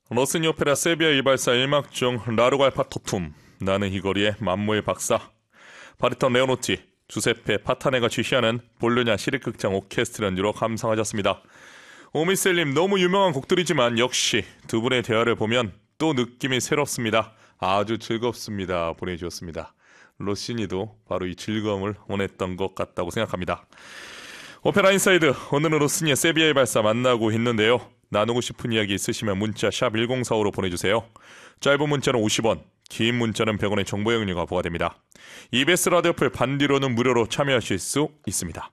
로시니 오페라 세비야 이발사 1막 중 라루갈파 토툼, 나는 이 거리의 만무의 박사, 바리톤 레오노티, 주세페 파타네가 지휘하는 볼로냐 시립극장 오케스트라 연주로 감상하셨습니다. 오미셀님, 너무 유명한 곡들이지만 역시 두 분의 대화를 보면 또 느낌이 새롭습니다. 아주 즐겁습니다. 보내주셨습니다. 로시니도 바로 이 즐거움을 원했던 것 같다고 생각합니다. 오페라 인사이드, 오늘은 로시니의 세비야 이발사 만나고 있는데요. 나누고 싶은 이야기 있으시면 문자 샵 1045로 보내주세요. 짧은 문자는 50원, 긴 문자는 100원의 정보 이용료가 부과됩니다. EBS 라디오 풀 반디로는 무료로 참여하실 수 있습니다.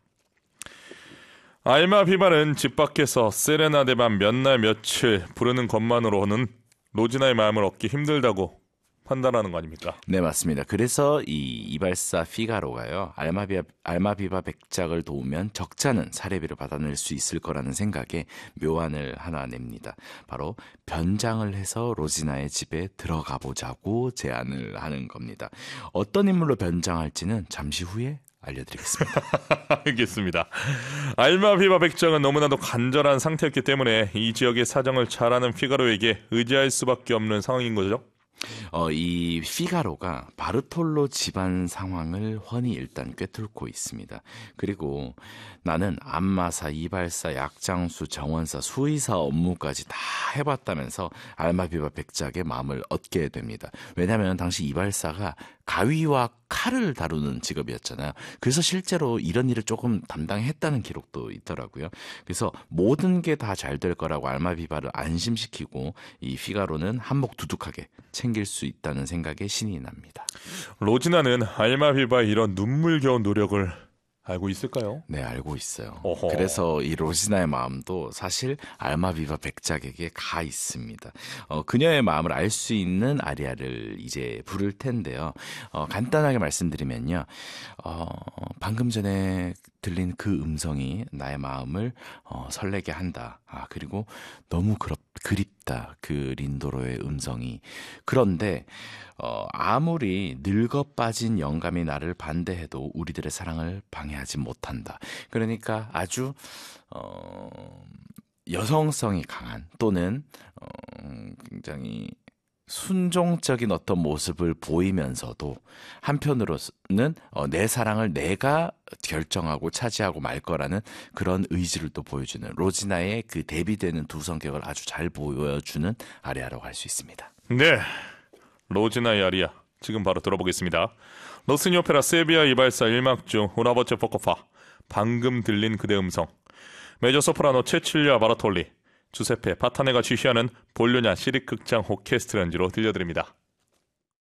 알마 비바는 집 밖에서 세레나데만 몇 날 며칠 부르는 것만으로는 로지나의 마음을 얻기 힘들다고 판단하는 거 아닙니까? 네, 맞습니다. 그래서 이 이발사 피가로가요, 알마비바 백작을 도우면 적잖은 사례비를 받아낼 수 있을 거라는 생각에 묘안을 하나 냅니다. 바로 변장을 해서 로지나의 집에 들어가 보자고 제안을 하는 겁니다. 어떤 인물로 변장할지는 잠시 후에 알려드리겠습니다. 알겠습니다. 알마비바 백작은 너무나도 간절한 상태였기 때문에 이 지역의 사정을 잘 아는 피가로에게 의지할 수밖에 없는 상황인 거죠? 이 피가로가 바르톨로 집안 상황을 훤히 일단 꿰뚫고 있습니다. 그리고 나는 안마사, 이발사, 약장수, 정원사, 수의사 업무까지 다 해봤다면서 알마비바 백작의 마음을 얻게 됩니다. 왜냐하면 당시 이발사가 가위와 칼을 다루는 직업이었잖아요. 그래서 실제로 이런 일을 조금 담당했다는 기록도 있더라고요. 그래서 모든 게 다 잘 될 거라고 알마비바를 안심시키고 이 피가로는 한몫 두둑하게 챙길 수 있다는 생각에 신이 납니다. 로지나는 알마비바의 이런 눈물겨운 노력을 알고 있을까요? 네, 알고 있어요. 어허. 그래서 이 로지나의 마음도 사실 알마비바 백작에게 가 있습니다. 그녀의 마음을 알 수 있는 아리아를 이제 부를 텐데요. 간단하게 말씀드리면요. 방금 전에 들린 그 음성이 나의 마음을 설레게 한다. 그리고 너무 그립다. 그 린도로의 음성이. 그런데 아무리 늙어 빠진 영감이 나를 반대해도 우리들의 사랑을 방해하지 못한다. 그러니까 아주 여성성이 강한 또는 굉장히 순종적인 어떤 모습을 보이면서도 한편으로는 내 사랑을 내가 결정하고 차지하고 말 거라는 그런 의지를 또 보여주는 로지나의 그 대비되는 두 성격을 아주 잘 보여주는 아리아라고 할 수 있습니다. 네, 로지나의 아리아 지금 바로 들어보겠습니다. 로시니 오페라 세비야 이발사 1막 중 우나버체 포코파, 방금 들린 그대 음성, 메조소프라노 체칠리아 바라톨리, 주세페 파타네가 지휘하는 볼로냐 시립극장 오케스트라 연주로 들려드립니다.